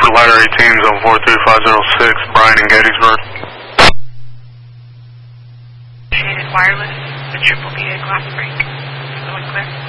for ladder 18, zone 43506, Brian in Gettysburg. Shaded wireless, the triple BA glass break. Going clear.